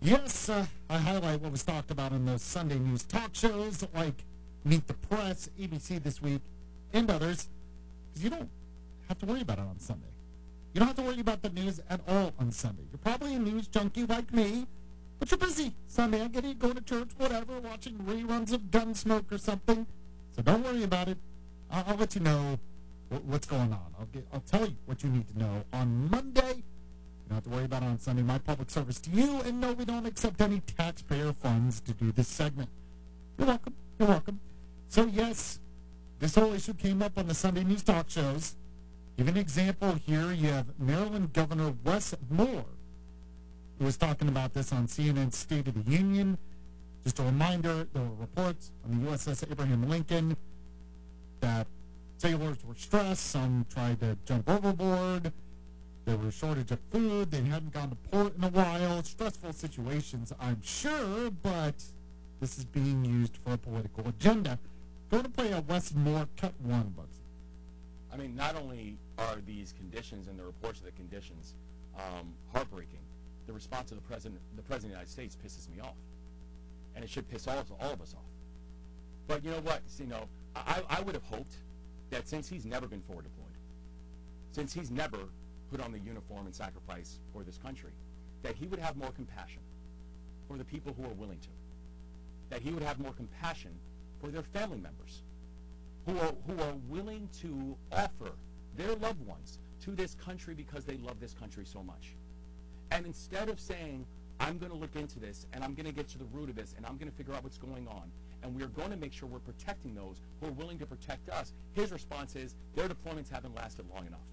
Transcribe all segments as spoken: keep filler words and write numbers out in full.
Yes, uh, I highlight what was talked about in those Sunday news talk shows like Meet the Press, A B C This Week, and others, because you don't have to worry about it on Sunday. You don't have to worry about the news at all on Sunday. You're probably a news junkie like me, but you're busy Sunday. I get it, going to church, whatever, watching reruns of Gunsmoke or something. So don't worry about it. I'll, I'll let you know w- what's going on. I'll, get, I'll tell you what you need to know on Monday. You don't have to worry about it on Sunday. My public service to you, and no, we don't accept any taxpayer funds to do this segment. You're welcome. You're welcome. So, yes, this whole issue came up on the Sunday news talk shows. Give an example here. You have Maryland Governor Wes Moore, who was talking about this on C N N's State of the Union. Just a reminder, there were reports on the U S S Abraham Lincoln that sailors were stressed. Some tried to jump overboard. There was a shortage of food. They hadn't gone to port in a while. Stressful situations, I'm sure, but this is being used for a political agenda. Go to play a Wes Moore cut one, Bugsy. I mean, not only are these conditions and the reports of the conditions um, heartbreaking, the response of the president, the president of the United States pisses me off, and it should piss all, all of us off. But you know what? You know, I, I would have hoped that since he's never been forward deployed, since he's never put on the uniform and sacrifice for this country, that he would have more compassion for the people who are willing to, that he would have more compassion for their family members who are who are willing to offer their loved ones to this country because they love this country so much. And instead of saying, I'm going to look into this, and I'm going to get to the root of this, and I'm going to figure out what's going on, and we're going to make sure we're protecting those who are willing to protect us, his response is, their deployments haven't lasted long enough.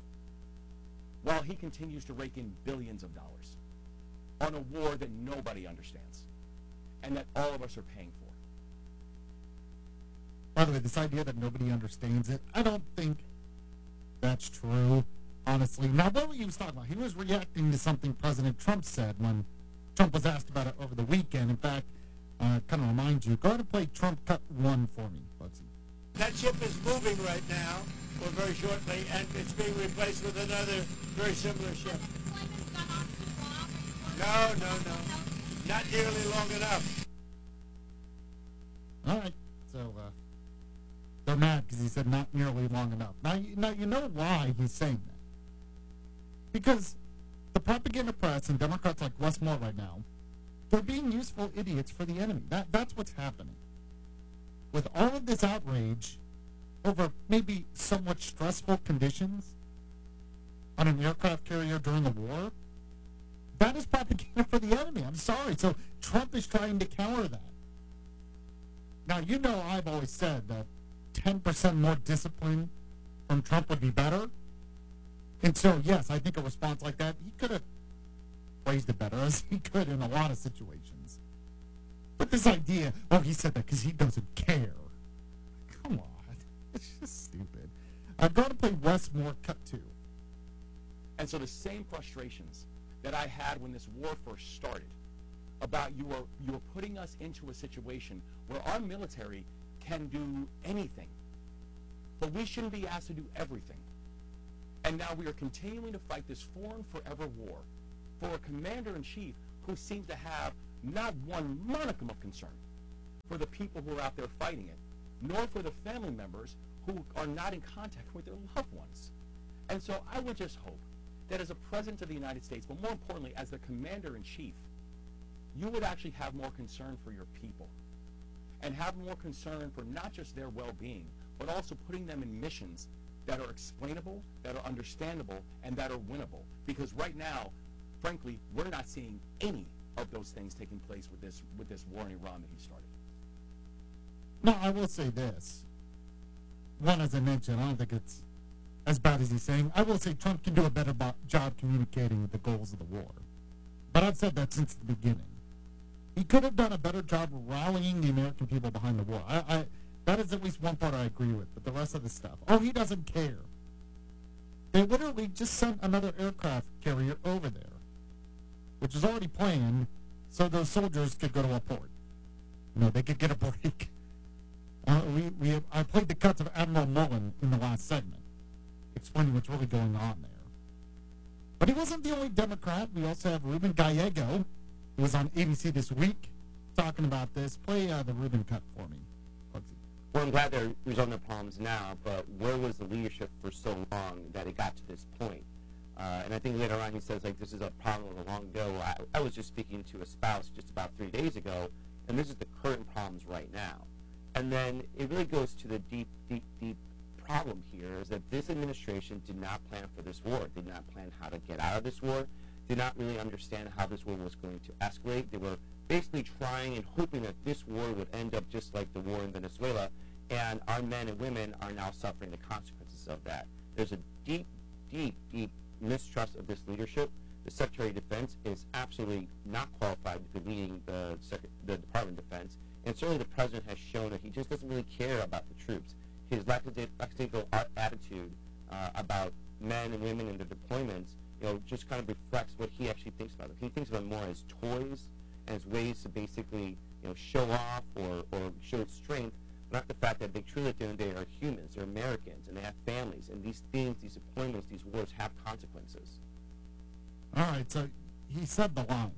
While he continues to rake in billions of dollars on a war that nobody understands and that all of us are paying for. By the way, this idea that nobody understands it, I don't think that's true, honestly. Now, what he was talking about, he was reacting to something President Trump said when Trump was asked about it over the weekend. In fact, uh, kind of remind you, go ahead and play Trump Cut one for me, Bugsy. That ship is moving right now, or very shortly, and it's being replaced with another very similar ship. No, no, no. Not nearly long enough. All right. So, uh, they're mad because he said not nearly long enough. Now, you, now, you know why he's saying that. Because the propaganda press and Democrats like Wes Moore right now, they're being useful idiots for the enemy. That That's what's happening. With all of this outrage over maybe somewhat stressful conditions on an aircraft carrier during the war, that is propaganda for the enemy. I'm sorry. So Trump is trying to counter that. Now, you know I've always said that ten percent more discipline from Trump would be better. And so, yes, I think a response like that, he could have phrased it better, as he could in a lot of situations. But this idea, oh, he said that because he doesn't care. Come on. It's just stupid. I've got to play Wes Moore Cut two. And so the same frustrations that I had when this war first started about you are, you are putting us into a situation where our military can do anything, but we shouldn't be asked to do everything. And now we are continuing to fight this foreign forever war for a commander-in-chief who seems to have not one modicum of concern for the people who are out there fighting it, nor for the family members who are not in contact with their loved ones. And so I would just hope that as a president of the United States, but more importantly as the commander-in-chief, you would actually have more concern for your people and have more concern for not just their well-being, but also putting them in missions that are explainable, that are understandable, and that are winnable. Because right now, frankly, we're not seeing any of those things taking place with this with this war in Iran that he started. No, I will say this. One, as I mentioned, I don't think it's as bad as he's saying. I will say Trump can do a better bo- job communicating the goals of the war. But I've said that since the beginning. He could have done a better job rallying the American people behind the war. I, I, that is at least one part I agree with, but the rest of the stuff, oh, he doesn't care. They literally just sent another aircraft carrier over there, which is already planned, so those soldiers could go to a port. You know, they could get a break. Uh, we, we have, I played the cuts of Admiral Mullen in the last segment, explaining what's really going on there. But he wasn't the only Democrat. We also have Ruben Gallego, who was on A B C this week talking about this. Play uh, the Rubin cut for me, Bugsy. Well, I'm glad they're resolving their problems now, but where was the leadership for so long that it got to this point? Uh, and I think later on he says, like, this is a problem of long ago. I, I was just speaking to a spouse just about three days ago, and this is the current problems right now. And then it really goes to the deep, deep, deep problem here is that this administration did not plan for this war, did not plan how to get out of this war, did not really understand how this war was going to escalate. They were basically trying and hoping that this war would end up just like the war in Venezuela, and our men and women are now suffering the consequences of that. There's a deep, deep, deep mistrust of this leadership. The Secretary of Defense is absolutely not qualified to be leading the, the Department of Defense, and certainly the President has shown that he just doesn't really care about the troops. His lackadaisical attitude uh, about men and women and their deployments, you know, just kind of reflects what he actually thinks about them. He thinks of them more as toys, as ways to basically, you know, show off or, or show strength, not the fact that they truly at the end of the day are humans, they're Americans, and they have families, and these things, these deployments, these wars have consequences. All right, so he said the line.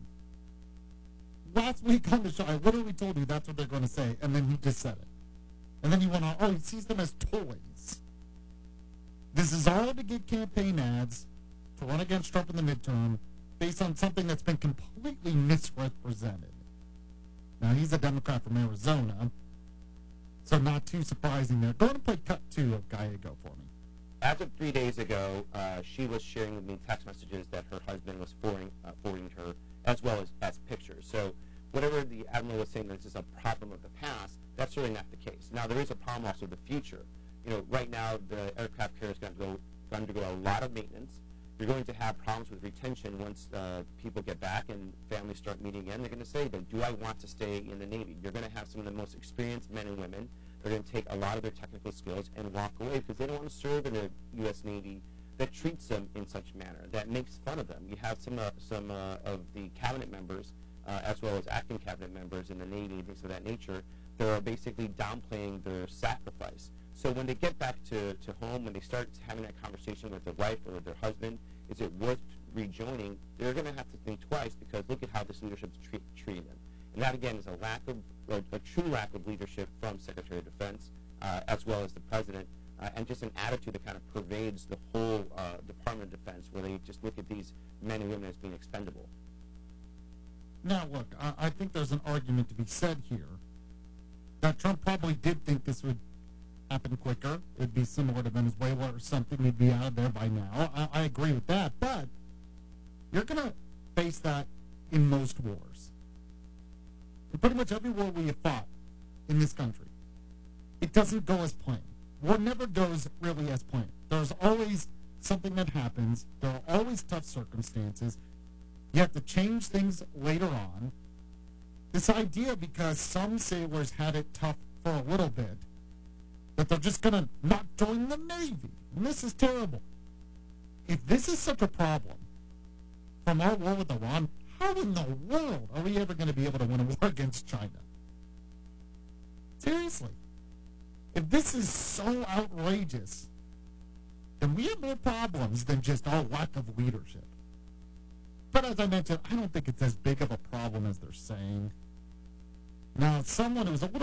Last week on the show, I literally told you that's what they're going to say, and then he just said it. And then he went on, oh, he sees them as toys. This is all to get campaign ads to run against Trump in the midterm based on something that's been completely misrepresented. Now, he's a Democrat from Arizona, so not too surprising there. Go ahead and play cut two of Gallego for me. As of three days ago, uh, she was sharing with me text messages that her husband was forwarding, uh, forwarding her, as well as, as pictures. So whatever the Admiral was saying that this is a problem of the past, that's really not the case. Now, there is a problem also of the future. You know, right now, the aircraft carrier is going to go undergo a lot of maintenance. You're going to have problems with retention once uh, people get back and families start meeting again. They're going to say, do I want to stay in the Navy? You're going to have some of the most experienced men and women. They're going to take a lot of their technical skills and walk away because they don't want to serve in a U S Navy that treats them in such manner, that makes fun of them. You have some uh, some uh, of the cabinet members, uh, as well as acting cabinet members in the Navy and things of that nature, that are basically downplaying their sacrifice. So when they get back to, to home, when they start having that conversation with their wife or their husband, is it worth rejoining? They're going to have to think twice because look at how this leadership is treat, treating them. And that, again, is a lack of, a, a true lack of leadership from Secretary of Defense, uh, as well as the President, uh, and just an attitude that kind of pervades the whole uh, Department of Defense, where they just look at these men and women as being expendable. Now, look, I, I think there's an argument to be said here that Trump probably did think this would happen quicker. It'd be similar to Venezuela or something. We'd be out of there by now. I, I agree with that, but you're going to face that in most wars. In pretty much every war we have fought in this country, it doesn't go as planned. War never goes really as planned. There's always something that happens. There are always tough circumstances. You have to change things later on. This idea, because some sailors had it tough for a little bit, that they're just going to not join the Navy. And this is terrible. If this is such a problem from our war with Iran, how in the world are we ever going to be able to win a war against China? Seriously. If this is so outrageous, then we have more problems than just our lack of leadership. But as I mentioned, I don't think it's as big of a problem as they're saying. Now, someone who's a little